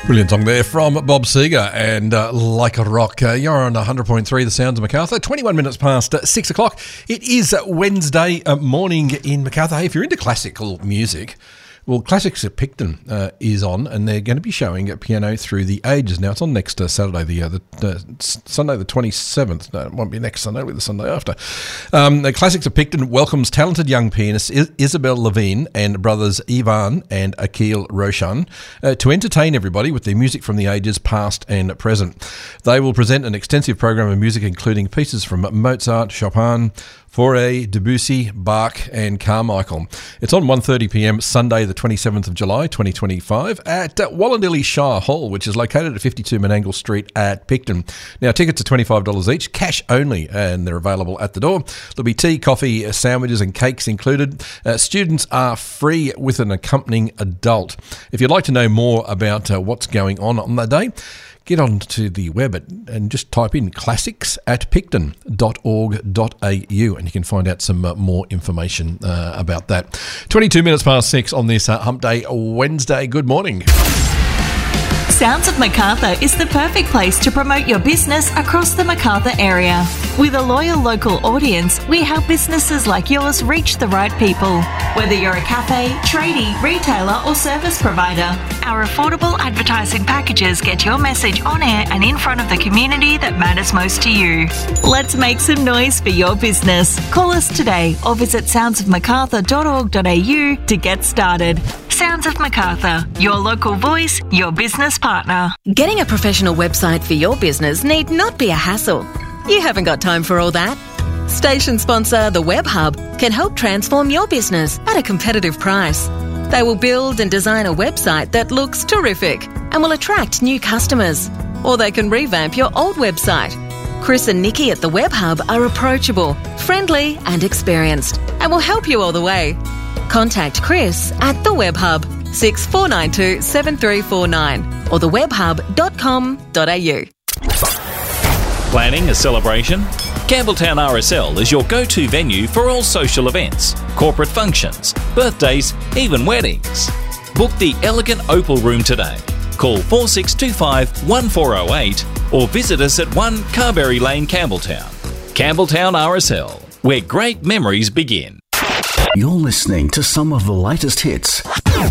Brilliant song there from Bob Seger and Like a Rock. You're on 100.3 The Sounds of Macarthur. 21 minutes past 6 o'clock. It is Wednesday morning in Macarthur. Hey, if you're into classical music, well, Classics at Picton is on, and they're going to be showing piano through the ages. Now, it's on next Saturday, the Sunday the 27th. No, it won't be next Sunday, it'll be the Sunday after. The Classics at Picton welcomes talented young pianists Isabel Levine and brothers Ivan and Akil Roshan to entertain everybody with their music from the ages past and present. They will present an extensive program of music including pieces from Mozart, Chopin, Fauré, Debussy, Bach and Carmichael. It's on 1:30pm Sunday the 27th of July 2025 at Wallandilly Shire Hall, which is located at 52 Menangle Street at Picton. Now, tickets are $25 each, cash only, and they're available at the door. There'll be tea, coffee, sandwiches and cakes included. Students are free with an accompanying adult. If you'd like to know more about what's going on that day, get on to the web and just type in classics@picton.org.au and you can find out some more information about that. 22 minutes past 6 on this Hump Day Wednesday. Good morning. Sounds of Macarthur is the perfect place to promote your business across the Macarthur area. With a loyal local audience, we help businesses like yours reach the right people. Whether you're a cafe, tradie, retailer or service provider, our affordable advertising packages get your message on air and in front of the community that matters most to you. Let's make some noise for your business. Call us today or visit soundsofmacarthur.org.au to get started. Sounds of Macarthur, your local voice, your business partner. Getting a professional website for your business need not be a hassle. You haven't got time for all that. Station sponsor The Web Hub can help transform your business at a competitive price. They will build and design a website that looks terrific and will attract new customers. Or they can revamp your old website. Chris and Nikki at The Web Hub are approachable, friendly and experienced and will help you all the way. Contact Chris at The Web Hub, 6492 7349 or thewebhub.com.au. Planning a celebration? Campbelltown RSL is your go-to venue for all social events, corporate functions, birthdays, even weddings. Book the elegant Opal Room today. Call 4625 1408 or visit us at 1 Carberry Lane, Campbelltown. Campbelltown RSL, where great memories begin. You're listening to some of the latest hits